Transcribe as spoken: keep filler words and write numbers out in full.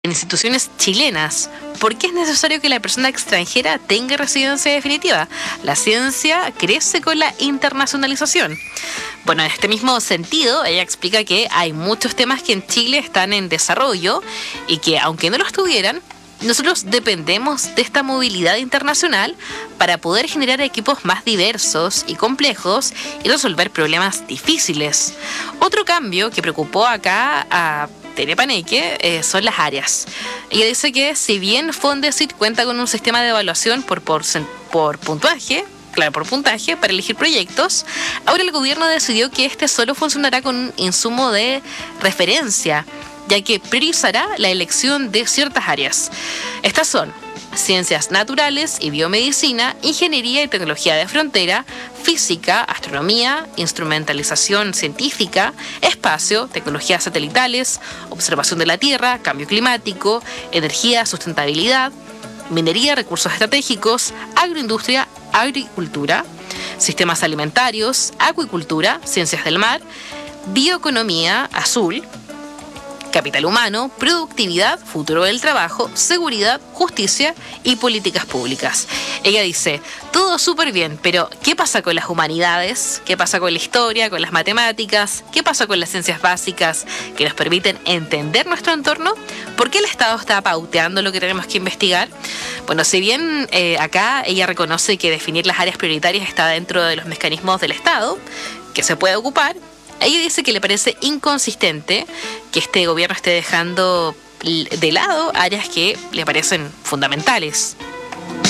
en instituciones chilenas. ¿Por qué es necesario que la persona extranjera tenga residencia definitiva? La ciencia crece con la internacionalización. Bueno, en este mismo sentido, ella explica que hay muchos temas que en Chile están en desarrollo y que, aunque no lo estuvieran, nosotros dependemos de esta movilidad internacional para poder generar equipos más diversos y complejos y resolver problemas difíciles. Otro cambio que preocupó acá a Tere Paneque eh, son las áreas. Ella dice que si bien Fondesit cuenta con un sistema de evaluación por, por, por puntaje, claro, por puntaje, para elegir proyectos, ahora el gobierno decidió que este solo funcionará con un insumo de referencia, ya que priorizará la elección de ciertas áreas. Estas son ciencias naturales y biomedicina, ingeniería y tecnología de frontera, física, astronomía, instrumentalización científica, espacio, tecnologías satelitales, observación de la Tierra, cambio climático, energía, sustentabilidad, minería, recursos estratégicos, agroindustria, agricultura, sistemas alimentarios, acuicultura, ciencias del mar, bioeconomía azul, capital humano, productividad, futuro del trabajo, seguridad, justicia y políticas públicas. Ella dice, todo súper bien, pero ¿qué pasa con las humanidades? ¿Qué pasa con la historia, con las matemáticas? ¿Qué pasa con las ciencias básicas que nos permiten entender nuestro entorno? ¿Por qué el Estado está pauteando lo que tenemos que investigar? Bueno, si bien eh, acá ella reconoce que definir las áreas prioritarias está dentro de los mecanismos del Estado, que se puede ocupar, ella dice que le parece inconsistente que este gobierno esté dejando de lado áreas que le parecen fundamentales.